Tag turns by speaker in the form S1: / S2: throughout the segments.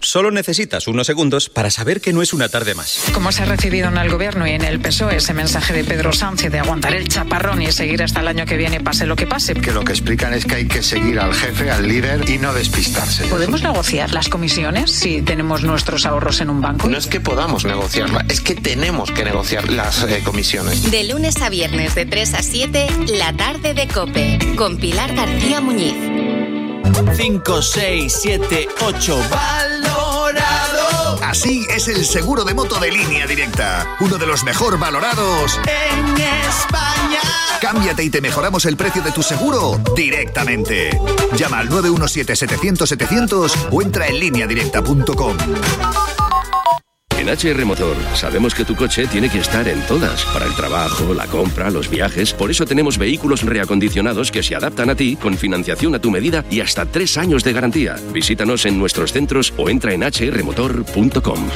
S1: Solo necesitas unos segundos para saber que no es una tarde más.
S2: ¿Cómo se ha recibido en el Gobierno y en el PSOE ese mensaje de Pedro Sánchez de aguantar el chaparrón y seguir hasta el año que viene, pase lo que pase?
S3: Que lo que explican es que hay que seguir al jefe, al líder y no despistarse.
S2: ¿Podemos negociar las comisiones si tenemos nuestros ahorros en un banco?
S4: No es que podamos negociarlas, es que tenemos que negociar las comisiones.
S5: De lunes a viernes de 3 a 7, La Tarde de COPE, con Pilar García Muñiz.
S6: 5, 6, 7, 8, valorado.
S7: Así es el seguro de moto de Línea Directa, uno de los mejor valorados
S6: en España.
S7: Cámbiate y te mejoramos el precio de tu seguro directamente. Llama al 917-700-700 o entra en lineadirecta.com.
S8: En HR Motor sabemos que tu coche tiene que estar en todas, para el trabajo, la compra, los viajes. Por eso tenemos vehículos reacondicionados que se adaptan a ti, con financiación a tu medida y hasta 3 años de garantía. Visítanos en nuestros centros o entra en hrmotor.com.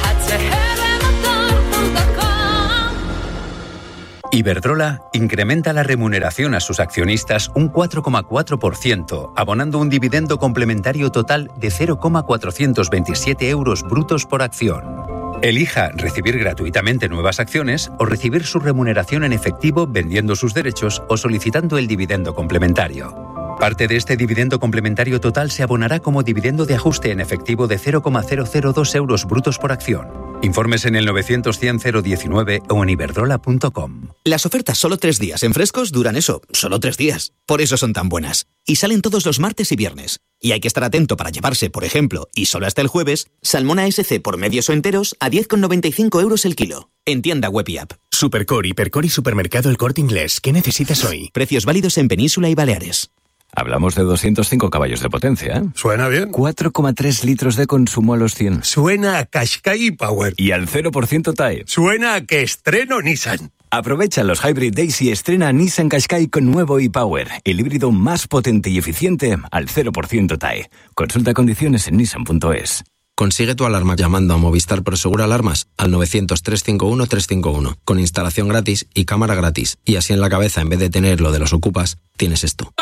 S9: Iberdrola incrementa la remuneración a sus accionistas un 4,4%, abonando un dividendo complementario total de 0,427 euros brutos por acción. Elija recibir gratuitamente nuevas acciones o recibir su remuneración en efectivo vendiendo sus derechos o solicitando el dividendo complementario. Parte de este dividendo complementario total se abonará como dividendo de ajuste en efectivo de 0,002 euros brutos por acción. Informes en el 900-100-019 o en iberdrola.com.
S10: Las ofertas solo 3 días en Frescos duran solo 3 días. Por eso son tan buenas. Y salen todos los martes y viernes. Y hay que estar atento para llevarse, por ejemplo, y solo hasta el jueves, salmón ASC por medios o enteros a 10,95 euros el kilo. En tienda web y app.
S11: Supercore, Hipercore y Supermercado El Corte Inglés. ¿Qué necesitas hoy?
S10: Precios válidos en Península y Baleares.
S12: Hablamos de 205 caballos de potencia, ¿eh?
S13: Suena bien.
S12: 4,3 litros de consumo a los 100.
S13: Suena a Qashqai Power.
S12: Y al 0% TAE.
S13: Suena a que estreno Nissan.
S12: Aprovecha los Hybrid Days y estrena Nissan Qashqai con nuevo e-Power, el híbrido más potente y eficiente al 0% TAE. Consulta condiciones en nissan.es.
S14: Consigue tu alarma llamando a Movistar Prosegur Alarmas al 900-351-351, con instalación gratis y cámara gratis. Y así en la cabeza, en vez de tener lo de los ocupas, tienes esto.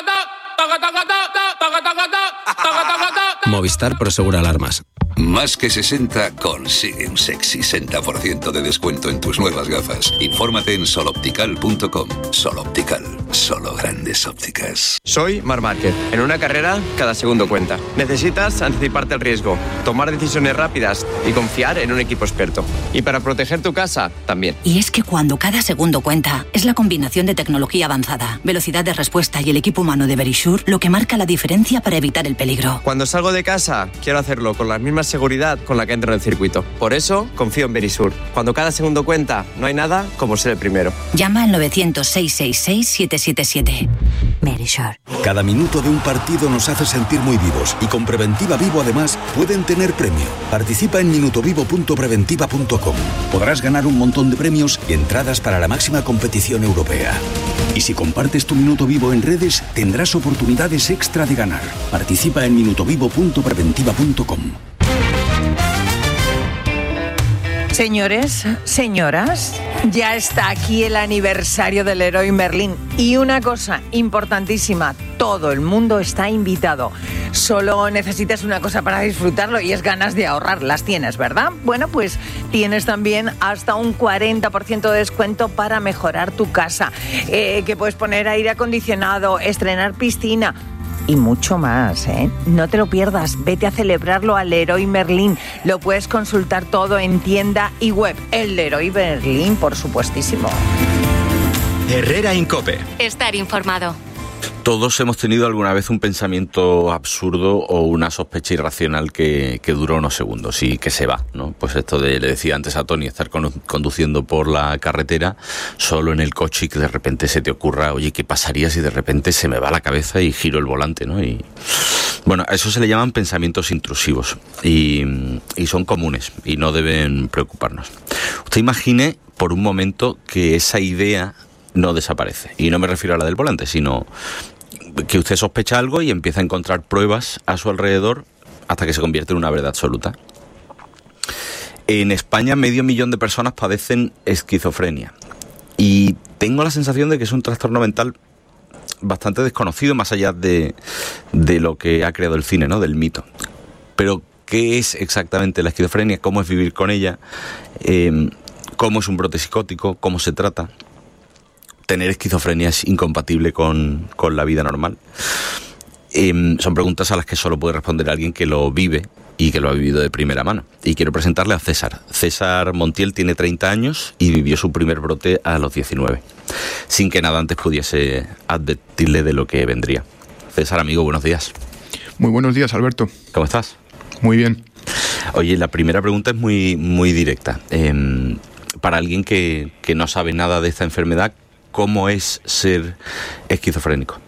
S14: Movistar Prosegur Alarmas.
S15: Más que 60 consigue un sexy 60% de descuento en tus nuevas gafas. Infórmate en soloptical.com. Soloptical, solo grandes ópticas.
S16: Soy Marc Márquez. En una carrera, cada segundo cuenta. Necesitas anticiparte al riesgo, tomar decisiones rápidas y confiar en un equipo experto. Y para proteger tu casa, también.
S17: Y es que cuando cada segundo cuenta, es la combinación de tecnología avanzada, velocidad de respuesta y el equipo humano de Verisure lo que marca la diferencia para evitar el peligro.
S16: Cuando salgo de casa, quiero hacerlo con las mismas seguridad con la que entro en el circuito. Por eso, confío en Verisure. Cuando cada segundo cuenta, no hay nada como ser el primero.
S17: Llama al 900-666-777. Verisure.
S18: Cada minuto de un partido nos hace sentir muy vivos y con Preventiva Vivo además pueden tener premio. Participa en minutovivo.preventiva.com. Podrás ganar un montón de premios y entradas para la máxima competición europea. Y si compartes tu Minuto Vivo en redes, tendrás oportunidades extra de ganar. Participa en minutovivo.preventiva.com.
S19: Señores, señoras, ya está aquí el aniversario del Leroy Merlin. Y una cosa importantísima, todo el mundo está invitado. Solo necesitas una cosa para disfrutarlo y es ganas de ahorrar. Las tienes, ¿verdad? Bueno, pues tienes también hasta un 40% de descuento para mejorar tu casa. Que puedes poner aire acondicionado, estrenar piscina y mucho más, ¿eh? No te lo pierdas, vete a celebrarlo al Leroy Merlin. Lo puedes consultar todo en tienda y web. El Leroy Merlin, por supuestísimo.
S1: Herrera en COPE.
S5: Estar informado.
S20: Todos hemos tenido alguna vez un pensamiento absurdo o una sospecha irracional que dura unos segundos y que se va, ¿no? Pues esto le decía antes a Tony, estar conduciendo por la carretera solo en el coche y que de repente se te ocurra, oye, ¿qué pasaría si de repente se me va la cabeza y giro el volante, ¿no? Y bueno, a eso se le llaman pensamientos intrusivos y son comunes y no deben preocuparnos. Usted imagine por un momento que esa idea no desaparece. Y no me refiero a la del volante, sino que usted sospecha algo y empieza a encontrar pruebas a su alrededor hasta que se convierte en una verdad absoluta. En España, 500.000 de personas padecen esquizofrenia. Y tengo la sensación de que es un trastorno mental bastante desconocido, más allá de lo que ha creado el cine, ¿no? Del mito. Pero qué es exactamente la esquizofrenia, cómo es vivir con ella, cómo es un brote psicótico, cómo se trata. Tener esquizofrenia es incompatible con la vida normal. Son preguntas a las que solo puede responder alguien que lo vive y que lo ha vivido de primera mano. Y quiero presentarle a César. César Montiel tiene 30 años y vivió su primer brote a los 19, sin que nada antes pudiese advertirle de lo que vendría. César, amigo, buenos días.
S21: Muy buenos días, Alberto.
S20: ¿Cómo estás?
S21: Muy bien.
S20: Oye, la primera pregunta es muy directa. Para alguien que no sabe nada de esta enfermedad, ¿cómo es ser esquizofrénico?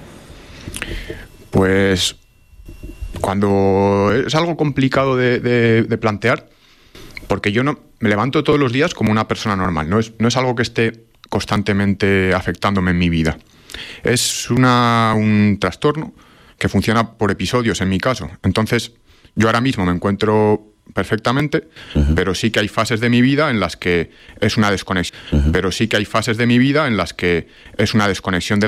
S21: Pues cuando es algo complicado de plantear, porque yo no me levanto todos los días como una persona normal, no es algo que esté constantemente afectándome en mi vida. Es un trastorno que funciona por episodios en mi caso. Entonces, yo ahora mismo me encuentro perfectamente, pero sí que hay fases de mi vida en las que es una desconexión. Pero sí que hay fases de mi vida en las que es una desconexión de